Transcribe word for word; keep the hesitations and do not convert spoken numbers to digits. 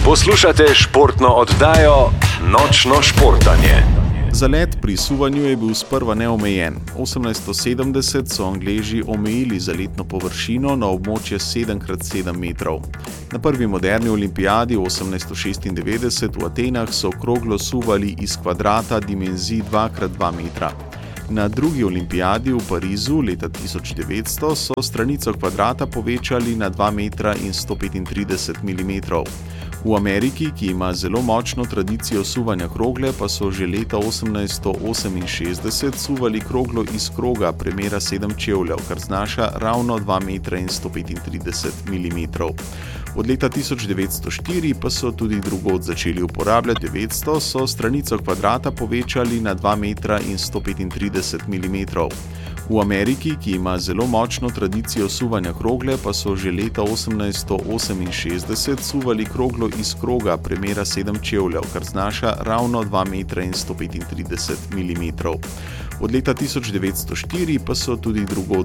Poslušate športno oddajo Nočno športanje. Zalet pri suvanju je bil sprva neomejen. osemnajststo sedemdeset so Angleži omejili zaletno površino na območje sedem krat sedem metrov. Na prvi moderni olimpijadi osemnajststo šestindevetdeset v Atenah so kroglo suvali iz kvadrata dimenzij dva krat dva metra. Na drugi olimpijadi v Parizu leta tisoč devetsto so stranico kvadrata povečali na dva metra in sto petintrideset milimetrov. V Ameriki, ki ima zelo močno tradicijo suvanja krogle, pa so že leta osemnajststo oseminšestdeset suvali kroglo iz kroga premera sedem čevljev, kar znaša ravno dva metra in sto petintrideset milimetrov. Od leta tisoč devetsto štiri pa so tudi drugod začeli uporabljati. devetsto so stranico kvadrata povečali na dva metra in sto petintrideset milimetrov. V Ameriki, ki ima zelo močno tradicijo suvanja krogle, pa so že leta osemnajststo oseminšestdeset suvali kroglo iz kroga premera sedem čevljev, kar znaša ravno dva metra in sto petintrideset milimetrov. Od leta tisoč devetsto štiri pa so tudi drugod